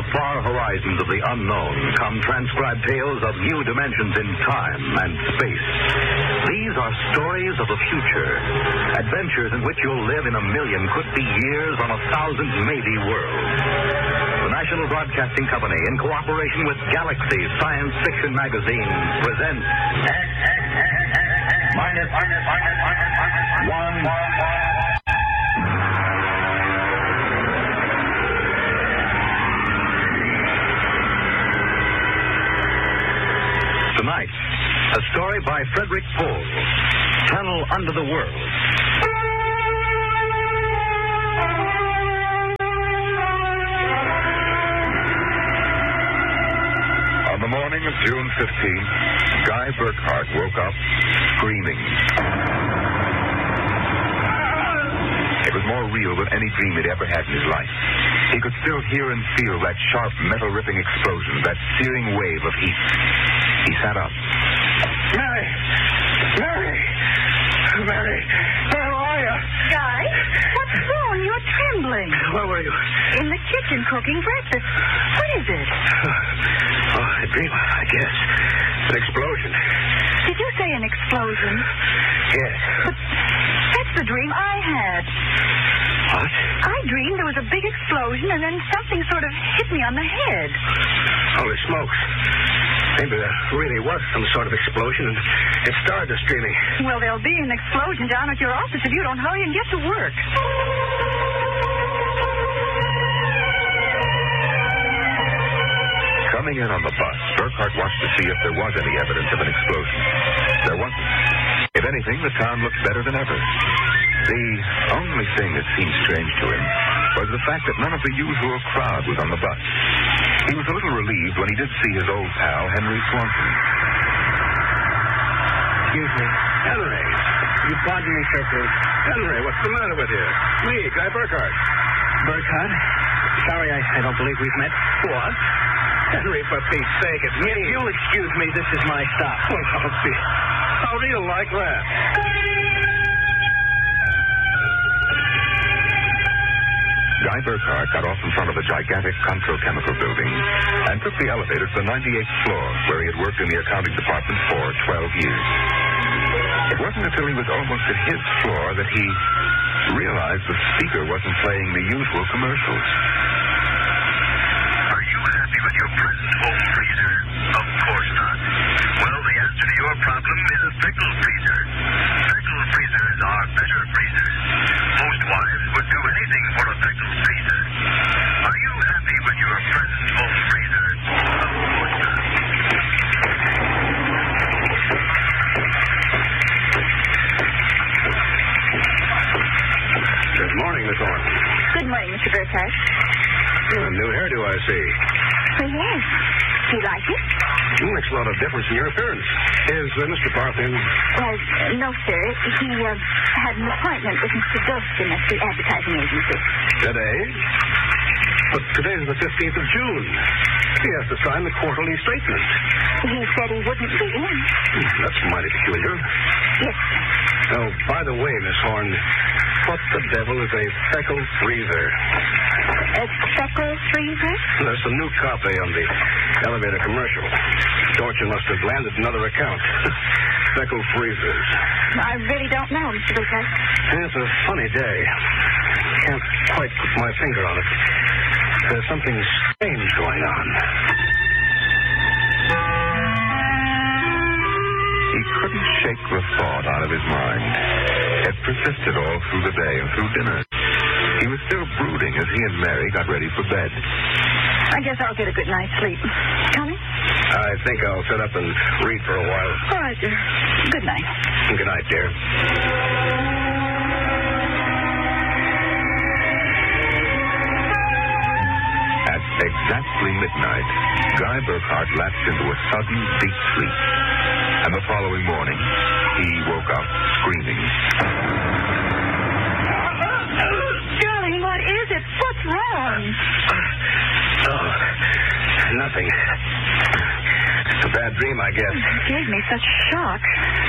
far horizons of the unknown come transcribed tales of new dimensions in time and space. These are stories of the future, adventures in which you'll live in a million, could be years, on 1,000 maybe worlds. The National Broadcasting Company, in cooperation with Galaxy Science Fiction Magazine, presents Minus One. Tonight, a story by Frederick Pohl, Tunnel Under the World. On the morning of June 15th, Guy Burkhart woke up screaming. It was more real than any dream he'd ever had in his life. He could still hear and feel that sharp, metal-ripping explosion, that searing wave of heat. He sat up. Mary! Where are you? Guy, what's wrong? You're trembling. Where were you? In the kitchen cooking breakfast. What is it? A dream, I guess. An explosion. Did you say an explosion? Yes. But that's the dream I had. What? I dreamed there was a big explosion and then something sort of hit me on the head. Holy smokes. Maybe there really was some sort of explosion and it started us dreaming. Well, there'll be an explosion down at your office if you don't hurry and get to work. Coming in on the bus, Burkhart watched to see if there was any evidence of an explosion. There wasn't. If anything, the town looked better than ever. The only thing that seemed strange to him was the fact that none of the usual crowd was on the bus. He was a little relieved when he did see his old pal, Henry Swanson. Excuse me. Henry. You pardon me, sir, please. Henry, what's the matter with you? Me, Guy Burkhart. Burkhart? Sorry, I don't believe we've met. What? Henry, for Pete's sake, it's me. If you'll excuse me, this is my stop. Well, how do you like that? Guy Burkhart got off in front of the gigantic Controchemical building and took the elevator to the 98th floor, where he had worked in the accounting department for 12 years. It wasn't until he was almost at his floor that he realized the speaker wasn't playing the usual commercials. Are you happy with your present home freezer? Of course not. Well, the answer to your problem is a Pickle freezer. Pickle freezers are better freezers. Most wives would do anything for a Pickle freezer. Are you happy with your present home freezer? Of course not. Good morning, Miss Horn. Good morning, Mr. Burkhart. A new hairdo, I see. Oh, yes. Do you like it? Makes a lot of difference in your appearance. Is Mr. Barth in? Well, no, sir. He had an appointment with Mr. Dustin at the advertising agency. Today? But today's the 15th of June. He has to sign the quarterly statement. He said he wouldn't be in. That's mighty peculiar. Yes, sir. Oh, by the way, Miss Horn, what the devil is a Pickle freezer? A Pickle freezer? There's some new copy on the elevator commercial. Dorchin must have landed another account. Pickle freezers. I really don't know, Mr. Burkhart. It's a funny day. Can't quite put my finger on it. There's something strange going on. He couldn't shake the thought out of his mind. It persisted all through the day and through dinner. He was still brooding as he and Mary got ready for bed. I guess I'll get a good night's sleep. Coming? I think I'll sit up and read for a while. All right, dear. Good night. Good night, dear. At exactly midnight, Guy Burkhart lapsed into a sudden deep sleep. And the following morning, he woke up screaming. Darling, what is it? What's wrong? Oh, nothing. It's a bad dream, I guess. It gave me such shock.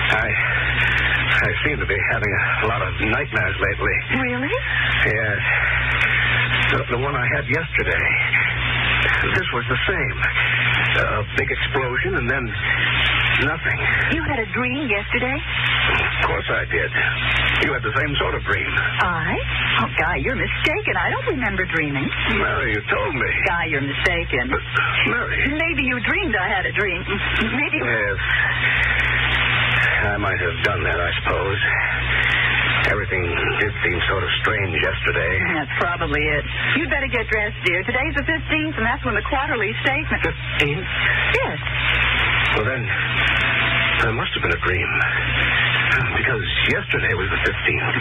I seem to be having a lot of nightmares lately. Really? Yes. The one I had yesterday. this was the same. A big explosion and then nothing. You had a dream yesterday? Of course I did. You had the same sort of dream. I? Oh, Guy, you're mistaken. I don't remember dreaming. Mary, you told me. Guy, you're mistaken. But, Mary... Maybe you dreamed I had a dream. Maybe... Yes. I might have done that, I suppose. Everything did seem sort of strange yesterday. That's probably it. You'd better get dressed, dear. Today's the 15th, and that's when the quarterly statement... 15th? Yes. Well, then, there must have been a dream. Because yesterday was the 15th.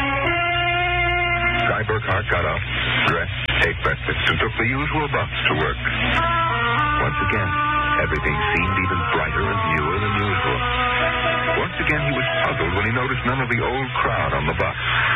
Guy Burkhart got up, dressed, ate breakfast, and took the usual bus to work. Once again, everything seemed even brighter and newer than usual. Once again, he was puzzled when he noticed none of the old crowd on the bus.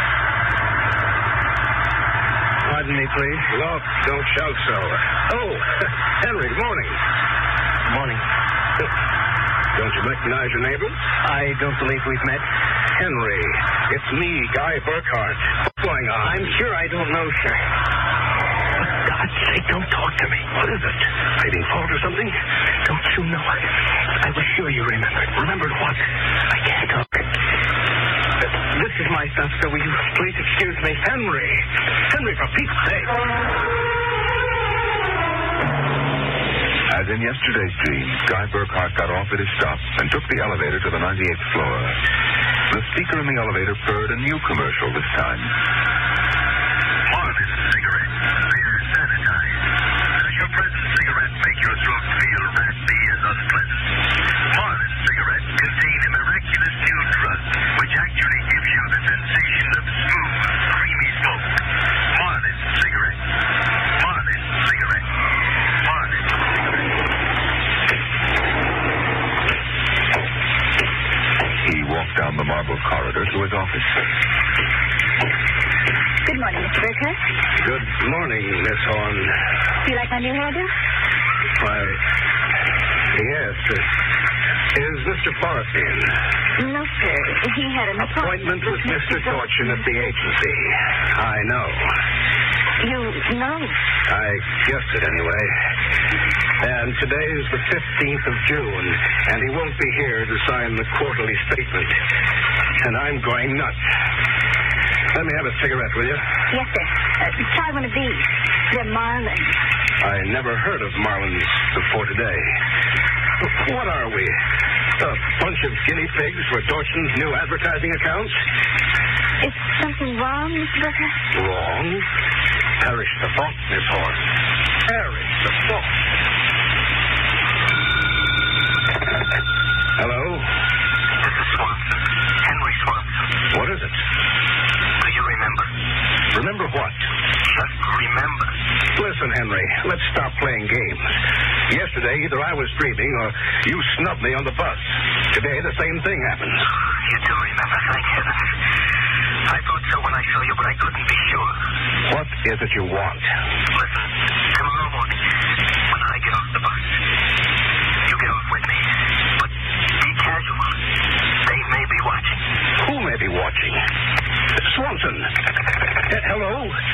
Pardon me, please. Look, don't shout so. Oh, Henry, good morning. Morning. Don't you recognize your neighbor? I don't believe we've met. Henry, it's me, Guy Burkhart. What's going on? I'm sure I don't know, sir. For God's sake, don't talk to me. What is it? Fading fault or something? Don't you know? I was sure you remembered. Remembered what? I can't talk. This is my stuff, so will you please excuse me? Henry! Henry, for Pete's sake! As in yesterday's dream, Guy Burkhart got off at his stop and took the elevator to the 98th floor. The speaker in the elevator purred a new commercial this time. Marlin cigarettes. They're sanitized. Does your present cigarette make your throat feel raspy and unpleasant? Marlin cigarettes contain a miraculous new drug, which actually gives you the sensation of smooth, creamy smoke. Marlin cigarettes. Marlin cigarettes. Marlin cigarettes. He walked down the marble corridor to his office. Good morning, Mr. Burkhart. Good morning, Miss Horn. Do you like my new hairdo? Why, yes. Is Mr. Forrest in? No, sir. He had an Appointment with Mr. Dorchin at the agency. I know. You know? I guessed it anyway. And today is the 15th of June, and he won't be here to sign the quarterly statement. And I'm going nuts. Let me have a cigarette, will you? Yes, sir. Try one of these. They're Marlin. I never heard of Marlins before today. What are we? A bunch of guinea pigs for Dorchin's new advertising accounts? Is something wrong, Mr. Burkhart? Wrong? Perish the thought, Miss Horn. Perish the thought. Hello? This is Swanson. Henry Swanson. What is it? Do you remember? Remember what? Just remember. Listen, Henry, let's stop playing games. Yesterday, either I was dreaming or you snubbed me on the bus. Today, the same thing happened. You do remember, thank heaven. I thought so when I saw you, but I couldn't be sure. What is it you want? Listen, tomorrow morning, when I get off the bus, you get off with me. But be casual. They may be watching. Who may be watching? Swanson. Hello?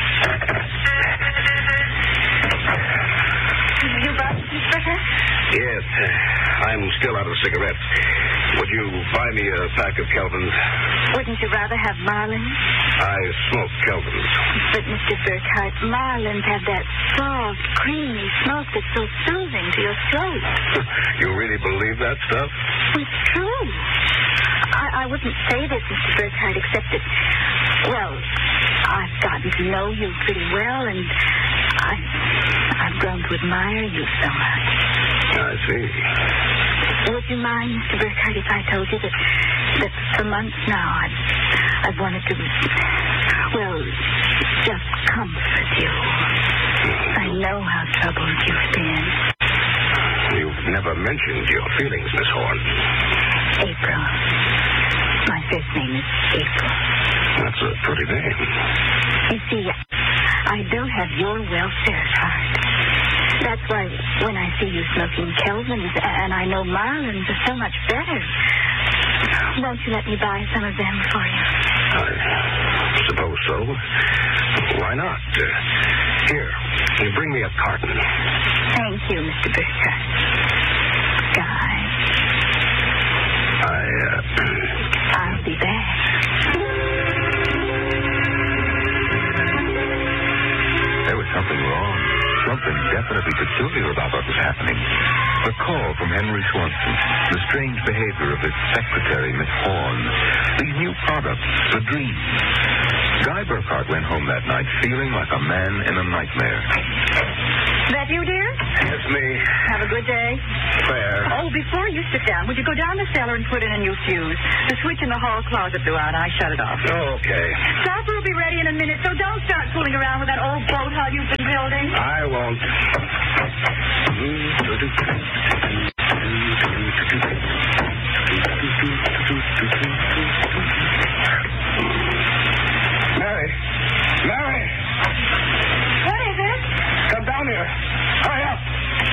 You bought Mr. Burkhart? Yes, I'm still out of cigarettes. Would you buy me a pack of Kelvins? Wouldn't you rather have Marlin? I smoke Kelvins. But, Mr. Burkhart, Marlins have that soft, creamy smoke that's so soothing to your throat. You really believe that stuff? It's true. I wouldn't say this, Mr. Burkhart, except that, well, I've gotten to know you pretty well, and I've grown to admire you so much. I see. Would you mind, Mr. Burkhart, if I told you that for months now I've wanted to, well, just comfort you. I know how troubled you've been. You've never mentioned your feelings, Miss Horn. April. My first name is April. That's a pretty name. You see, I do have your welfare at heart. That's why when I see you smoking Kelvins, and I know Marlins are so much better, won't you let me buy some of them for you? I suppose so. Why not? Here, Can you bring me a carton? Thank you, Mr. Burkhart. Guy, I'll be back. There was something wrong. Something definitely peculiar about what was happening. The call from Henry Swanson, the strange behavior of his secretary, Miss Horn, these new products, the dream. Guy Burkhart went home that night feeling like a man in a nightmare. That you, dear? It's me. Have a good day. Claire. Oh, before you sit down, would you go down the cellar and put in a new fuse? The switch in the hall closet blew out. I shut it off. Okay. Supper will be ready in a minute, so don't start fooling around with that old boat hull you've been building. I won't. Mary! Mary! What is it? Come down here. Hurry up.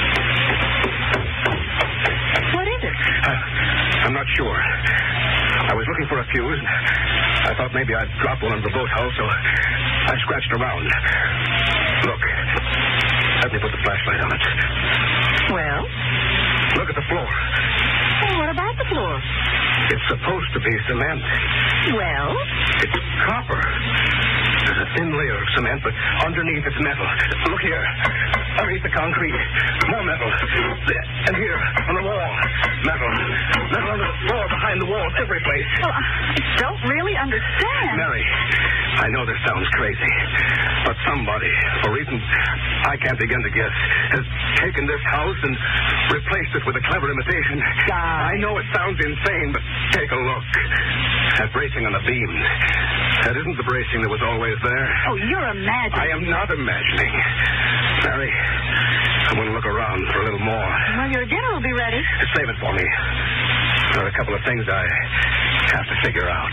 What is it? I'm not sure. I was looking for a fuse. I thought maybe I'd drop one on the boat hull, so I scratched around. Look. Let me put the flashlight on it. Well? Look at the floor. Well, what about the floor? It's supposed to be cement. Well? It's copper. There's a thin layer of cement, but underneath it's metal. Look here. Underneath the concrete. More metal. And here, on the wall. Metal. Metal on the floor, behind the walls, every place. Well, I don't really understand. Mary, I know this sounds crazy, but somebody, for reasons I can't begin to guess, has taken this house and replaced it with a clever imitation. Guy. I know it sounds insane, but take a look. That bracing on the beams. That isn't the bracing that was always there. Oh, you're imagining. I am not imagining. Mary, I want to look around for a little more. Well, your dinner will be ready. Save it for me. There are a couple of things I have to figure out.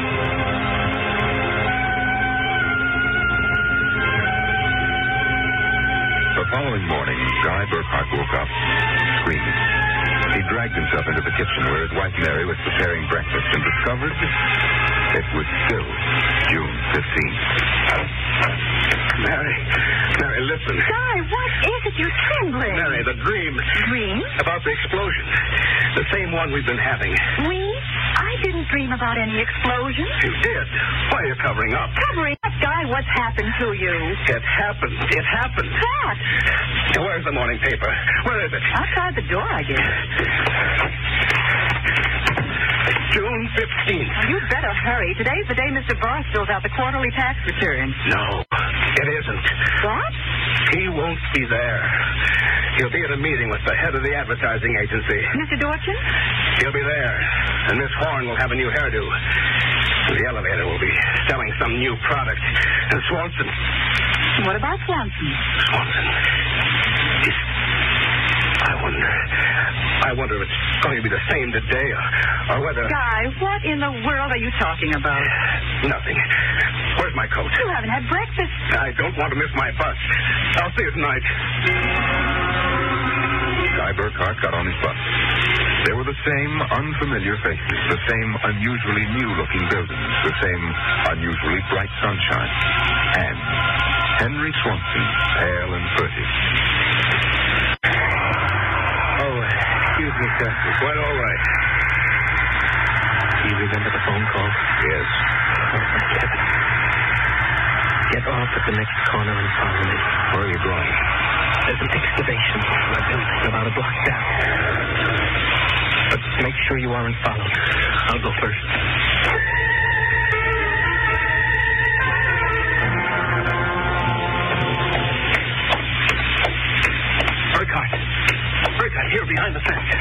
The following morning, Guy Burkhart woke up screaming. He dragged himself into the kitchen where his wife Mary was preparing breakfast and discovered it was still June 15th. Mary, listen. Guy, what is it? You're trembling. Mary, the dream. Dream? About the explosion. The same one we've been having. We? I didn't dream about any explosion. You did. Why are you covering up? Covering up, Guy, what's happened to you? It happened. It happened. What? Where's the morning paper? Where is it? Outside the door, I guess. June 15th. Well, you'd better hurry. Today's the day Mr. Barr fills out the quarterly tax return. No, it isn't. What? He won't be there. He'll be at a meeting with the head of the advertising agency. Mr. Dorchin? He'll be there, and Miss Horn will have a new hairdo. The elevator will be selling some new product. And Swanson... What about Swanson? Swanson. I wonder if it's going to be the same today, or whether... Guy, what in the world are you talking about? Nothing. Where's my coat? You haven't had breakfast. I don't want to miss my bus. I'll see you tonight. Guy Burkhart got on his bus. There were the same unfamiliar faces, the same unusually new-looking buildings, the same unusually bright sunshine, and Henry Swanson, pale and pretty. Excuse me, sir. Quite all right. Do you remember the phone call? Yes. Get off at the next corner and follow me. Where are you going? There's an excavation in a building about a block down. But make sure you aren't followed. I'll go first. Burkhart, here behind the fence.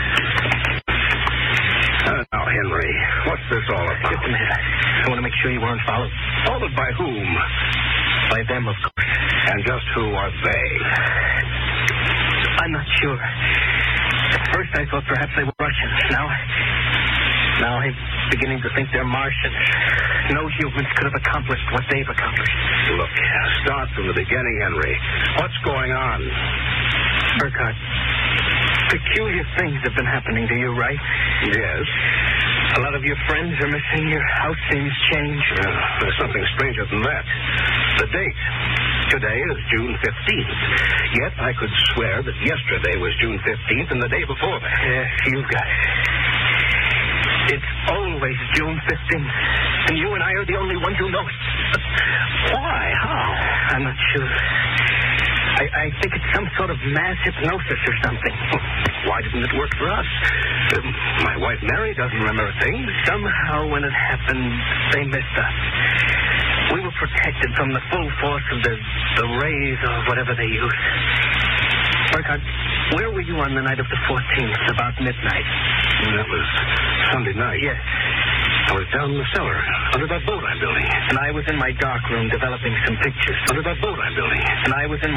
Now, Henry, what's this all about? Just a minute. I want to make sure you weren't followed. Followed by whom? By them, of course. And just who are they? I'm not sure. At first I thought perhaps they were Russians. Now I'm beginning to think they're Martians. No humans could have accomplished what they've accomplished. Look, start from the beginning, Henry. What's going on? Burkhart, peculiar things have been happening to you, right? Yes. A lot of your friends are missing. Your house seems changed. There's something stranger than that. The date. Today is June 15th. Yet I could swear that yesterday was June 15th and the day before that. Yes, you got it. It's always June 15th. And you and I are the only ones who know it. Why? How? I'm not sure. I think it's some sort of mass hypnosis or something. Why didn't it work for us? My wife Mary doesn't remember a thing. Somehow when it happened, they missed us. We were protected from the full force of the rays or whatever they used. Burkhardt, where were you on the night of the 14th, about midnight? That was Sunday night. Yes. I was down in the cellar, under that boat I'm building. And I was in my dark room developing some pictures. Under that boat I'm building. And I was in